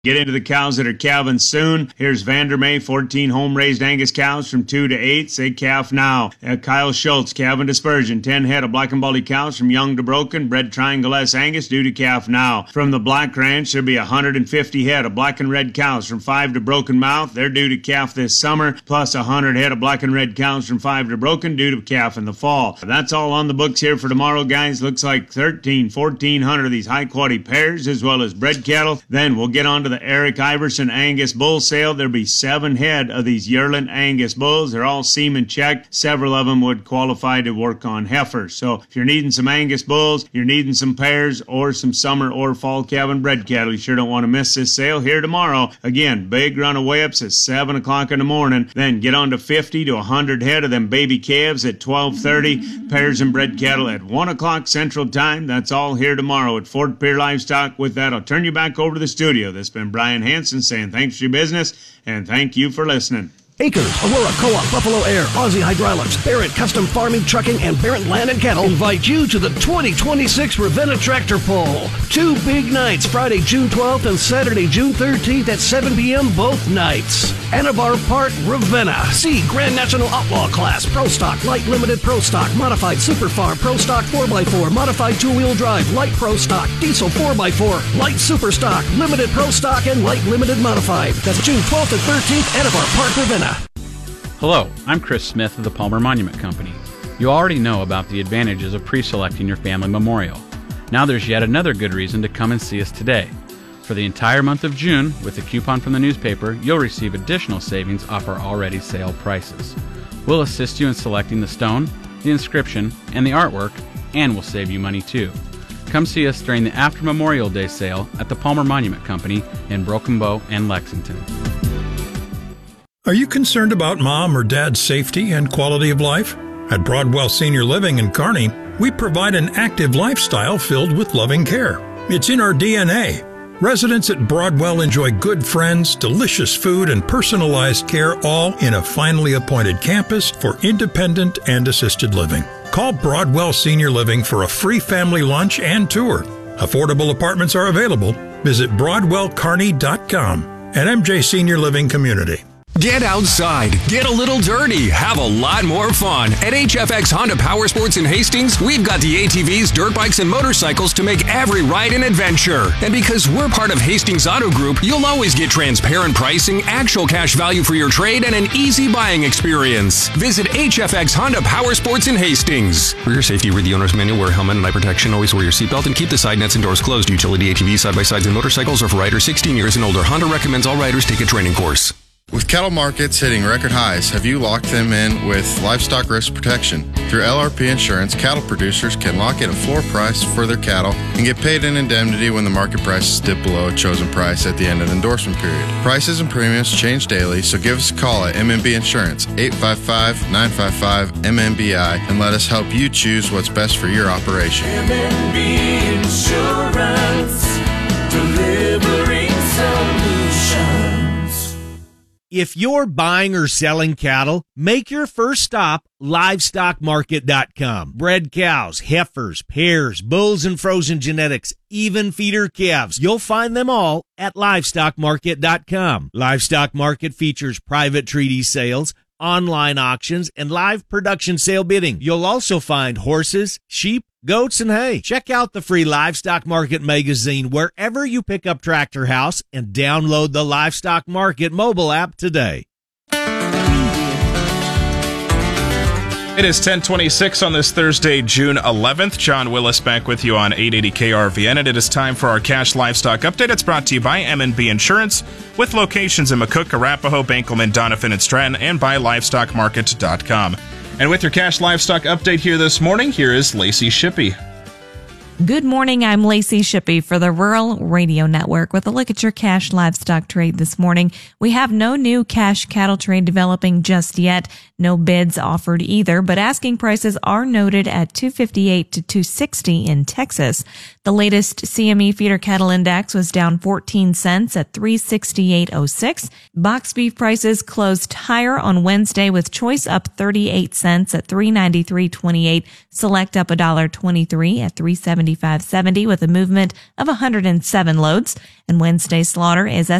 Get into the cows that are calving soon. Here's Vandermeer, 14 home-raised Angus cows from 2 to 8. Say calf now. Kyle Schultz, calving dispersion. 10 head of black and baldy cows from young to broken. Bred Triangle S Angus due to calf now. From the Black Ranch, there'll be 150 head of black and red cows from 5 to broken mouth. They're due to calf this summer. Plus 100 head of black and red cows from 5 to broken due to calf in the fall. That's all on the books here for tomorrow, guys. Looks like 1,400 of these high-quality pairs as well as bred cattle. Then we'll get on to the Eric Iverson Angus bull sale. There'll be 7 head of these yearling Angus bulls. They're all semen checked. Several of them would qualify to work on heifers. So if you're needing some Angus bulls, you're needing some pairs or some summer or fall calving bred cattle, you sure don't want to miss this sale here tomorrow. Again, big run of weigh-ups at 7 o'clock in the morning. Then get on to 50 to 100 head of them baby calves at 12:30. Pairs and bred cattle at 1 o'clock Central Time. That's all here tomorrow at Fort Pierre Livestock. With that, I'll turn you back over to the studio. This has been Brian Hanson saying thanks for your business and thank you for listening. Acres, Aurora Co-op, Buffalo Air, Aussie Hydraulics, Barrett Custom Farming, Trucking, and Barrett Land and Cattle invite you to the 2026 Ravenna Tractor Pull. 2 big nights, Friday, June 12th and Saturday, June 13th at 7 p.m. both nights. Anabar Park, Ravenna. See Grand National Outlaw Class, Pro Stock, Light Limited Pro Stock, Modified Super Farm, Pro Stock 4x4, Modified 2-Wheel Drive, Light Pro Stock, Diesel 4x4, Light Super Stock, Limited Pro Stock, and Light Limited Modified. That's June 12th and 13th, Anabar Park, Ravenna. Hello, I'm Chris Smith of the Palmer Monument Company. You already know about the advantages of pre-selecting your family memorial. Now there's yet another good reason to come and see us today. For the entire month of June, with a coupon from the newspaper, you'll receive additional savings off our already sale prices. We'll assist you in selecting the stone, the inscription, and the artwork, and we'll save you money too. Come see us during the After Memorial Day sale at the Palmer Monument Company in Broken Bow and Lexington. Are you concerned about mom or dad's safety and quality of life? At Broadwell Senior Living in Kearney, we provide an active lifestyle filled with loving care. It's in our DNA. Residents at Broadwell enjoy good friends, delicious food, and personalized care, all in a finely appointed campus for independent and assisted living. Call Broadwell Senior Living for a free family lunch and tour. Affordable apartments are available. Visit BroadwellKearney.com and MJ Senior Living Community. Get outside, get a little dirty, have a lot more fun. At HFX Honda Power Sports in Hastings, we've got the ATVs, dirt bikes, and motorcycles to make every ride an adventure. And because we're part of Hastings Auto Group, you'll always get transparent pricing, actual cash value for your trade, and an easy buying experience. Visit HFX Honda Power Sports in Hastings. For your safety, read the owner's manual, wear helmet and eye protection, always wear your seatbelt, and keep the side nets and doors closed. Utility ATVs, side-by-sides, and motorcycles are for riders 16 years and older. Honda recommends all riders take a training course. With cattle markets hitting record highs, have you locked them in with livestock risk protection? Through LRP Insurance, cattle producers can lock in a floor price for their cattle and get paid an indemnity when the market prices dip below a chosen price at the end of the endorsement period. Prices and premiums change daily, so give us a call at MMB Insurance, 855-955-MMBI, and let us help you choose what's best for your operation. MMB Insurance, delivering solutions. If you're buying or selling cattle, make your first stop livestockmarket.com. Bred cows, heifers, pairs, bulls, and frozen genetics, even feeder calves. You'll find them all at livestockmarket.com. Livestock Market features private treaty sales, online auctions, and live production sale bidding. You'll also find horses, sheep, goats, and hay. Check out the free Livestock Market magazine wherever you pick up Tractor House and download the Livestock Market mobile app today. It is 10:26 on this Thursday, June 11th. John Willis back with you on 880 KRVN, and it is time for our Cash Livestock Update. It's brought to you by M&B Insurance, with locations in McCook, Arapahoe, Bankelman, Doniphan, and Stratton, and by LivestockMarket.com. And with your Cash Livestock Update here this morning, here is Lacey Shippey. Good morning, I'm Lacey Shippey for the Rural Radio Network with a look at your cash livestock trade this morning. We have no new cash cattle trade developing just yet. No bids offered either, but asking prices are noted at $258 to $260 in Texas. The latest CME feeder cattle index was down 14 cents at 368.06. Box beef prices closed higher on Wednesday with choice up 38 cents at 393.28. Select up $1.23 at 370. 9570 with a movement of 107 loads. And Wednesday slaughter is